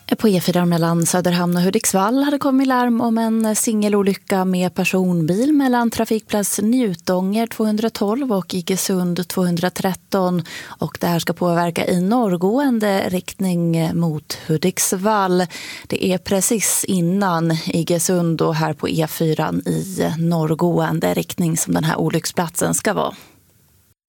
På E4 mellan Söderhamn och Hudiksvall hade kommit larm om en singelolycka med personbil mellan trafikplats Njutånger 212 och Iggesund 213. Och det här ska påverka i norrgående riktning mot Hudiksvall. Det är precis innan Iggesund och här på E4 i norrgående riktning som den här olycksplatsen ska vara.